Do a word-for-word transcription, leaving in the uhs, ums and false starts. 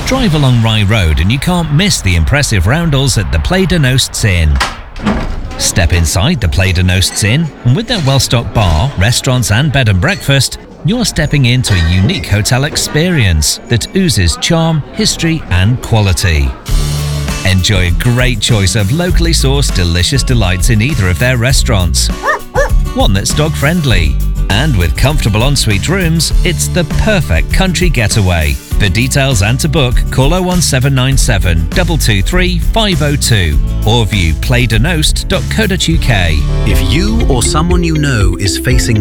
Drive along Rye Road and you can't miss the impressive roundels at the Play de Nosts Inn. Step inside the Play de Nosts Inn, and with their well-stocked bar, restaurants and bed and breakfast, you're stepping into a unique hotel experience that oozes charm, history and quality. Enjoy a great choice of locally sourced delicious delights in either of their restaurants. One that's dog-friendly. And with comfortable ensuite rooms, it's the perfect country getaway. For details and to book, call oh one seven nine seven, two two three, five oh two or view play de nost dot co dot uk. If you or someone you know is facing